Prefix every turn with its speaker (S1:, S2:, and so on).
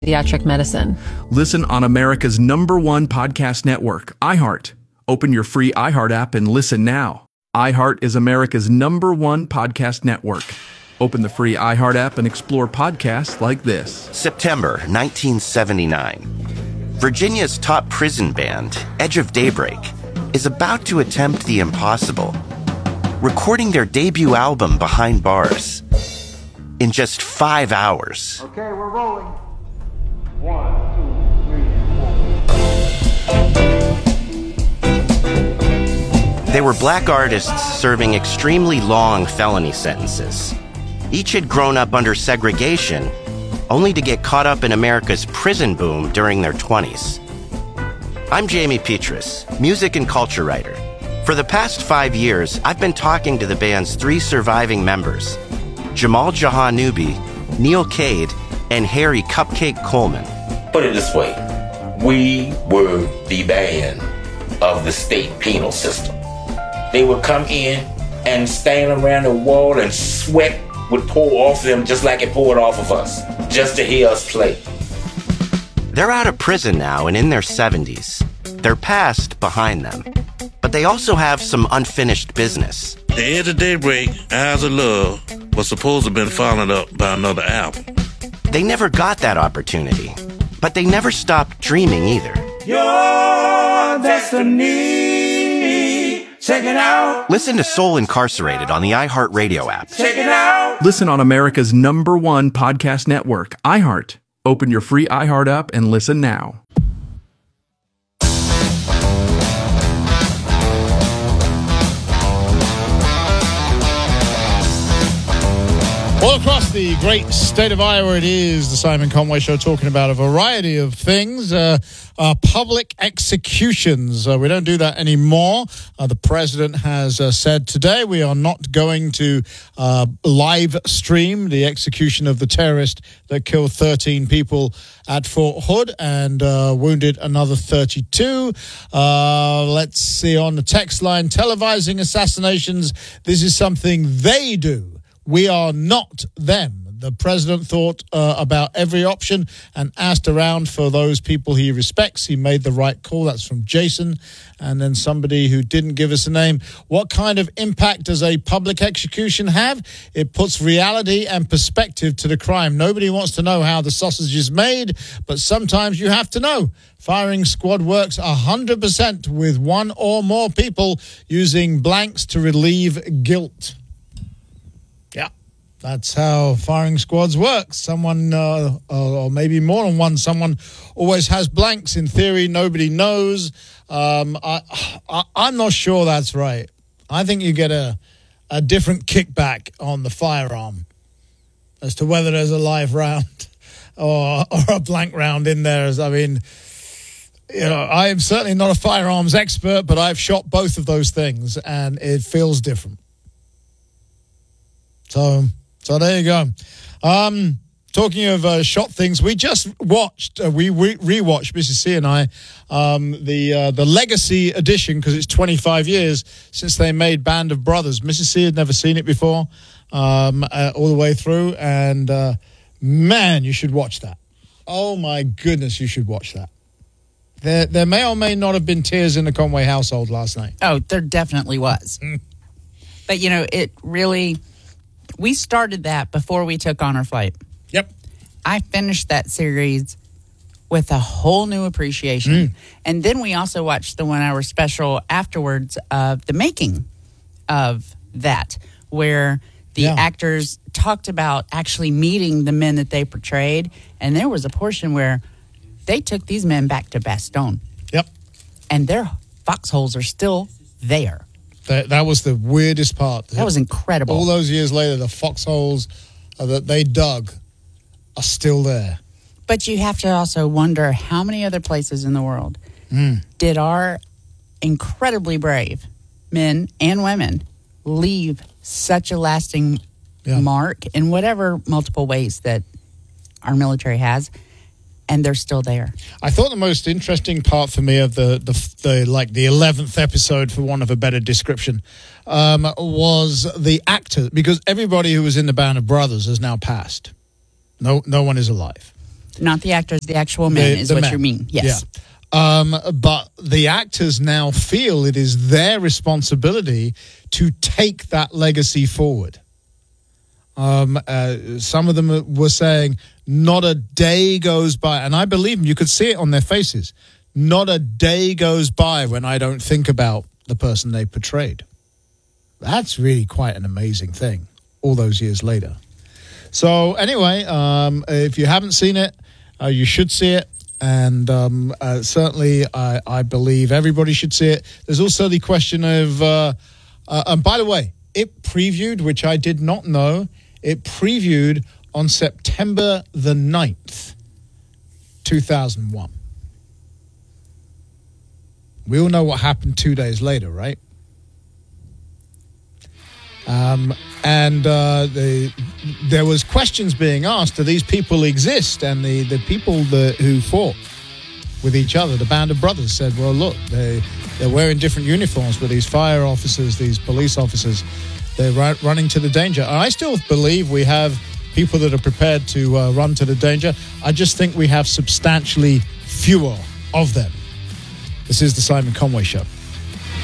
S1: pediatric medicine.
S2: Listen on America's #1 podcast network, iHeart. Open your free iHeart app and listen now. iHeart is America's #1 podcast network. Open the free iHeart app and explore podcasts like this.
S3: September 1979. Virginia's top prison band, Edge of Daybreak, is about to attempt the impossible, recording their debut album Behind Bars in just 5 hours.
S4: Okay, we're rolling. 1, 2, 3, 4.
S3: They were black artists serving extremely long felony sentences. Each had grown up under segregation, only to get caught up in America's prison boom during their 20s. I'm Jamie Petrus, music and culture writer. For the past 5 years, I've been talking to the band's 3 surviving members, Jamal Jahanoubi, Neil Cade, and Harry Cupcake Coleman.
S5: Put it this way, we were the band of the state penal system. They would come in and stand around the wall and sweat would pour off them just like it poured off of us, just to hear us play.
S3: They're out of prison now and in their 70s. Their past behind them. But they also have some unfinished business.
S6: The Edge of Daybreak, Eyes of Love, was supposed to have been followed up by another album.
S3: They never got that opportunity, but they never stopped dreaming either.
S4: Your destiny. Check it out.
S3: Listen to Soul Incarcerated on the iHeartRadio app.
S4: Check it out.
S2: Listen on America's #1 podcast network, iHeart. Open your free iHeart app and listen now.
S7: All across the great state of Iowa, it is the Simon Conway Show, talking about a variety of things. Public executions. We don't do that anymore. The president has said today we are not going to live stream the execution of the terrorist that killed 13 people at Fort Hood and wounded another 32. Let's see on the text line, televising assassinations. This is something they do. We are not them. The president thought about every option and asked around for those people he respects. He made the right call. That's from Jason. And then somebody who didn't give us a name. What kind of impact does a public execution have? It puts reality and perspective to the crime. Nobody wants to know how the sausage is made, but sometimes you have to know. Firing squad works 100% with one or more people using blanks to relieve guilt. Yeah, that's how firing squads work. Someone, or maybe more than one, someone always has blanks. In theory, nobody knows. I'm not sure that's right. I think you get a different kickback on the firearm as to whether there's a live round or a blank round in there. I mean, you know, I am certainly not a firearms expert, but I've shot both of those things, and it feels different. So there you go. Talking of shot things, we just watched, we rewatched, Mrs. C and I, the Legacy edition, because it's 25 years since they made Band of Brothers. Mrs. C had never seen it before, all the way through, and man, you should watch that. Oh my goodness, you should watch that. There may or may not have been tears in the Conway household last night.
S8: Oh, there definitely was. But, you know, it really... We started that before we took on our flight.
S7: Yep.
S8: I finished that series with a whole new appreciation. And then we also watched the 1 hour special afterwards of the making of that, where the actors talked about actually meeting the men that they portrayed. And there was a portion where they took these men back to Bastogne.
S7: Yep.
S8: And their foxholes are still there.
S7: That was the weirdest part.
S8: That was incredible.
S7: All those years later, the foxholes that they dug are still there.
S8: But you have to also wonder how many other places in the world did our incredibly brave men and women leave such a lasting mark in whatever multiple ways that our military has, and they're still there.
S7: I thought the most interesting part for me of the 11th episode, for want of a better description, was the actor, because everybody who was in the Band of Brothers has now passed. No one is alive.
S8: Not the actors, the actual men is what
S7: men.
S8: you mean. Yes.
S7: Yeah. But the actors now feel it is their responsibility to take that legacy forward. Some of them were saying, not a day goes by, and I believe them, you could see it on their faces, not a day goes by when I don't think about the person they portrayed. That's really quite an amazing thing, all those years later. So anyway, if you haven't seen it, you should see it. And certainly, I believe everybody should see it. There's also the question of, and by the way, it previewed, which I did not know, it previewed on September the 9th, 2001. We all know what happened 2 days later, right? There was questions being asked, do these people exist? And the people who fought with each other, the Band of Brothers, said, well, look, they're wearing different uniforms with these fire officers, these police officers. They're running to the danger. I still believe we have people that are prepared to run to the danger. I just think we have substantially fewer of them. This is the Simon Conway Show.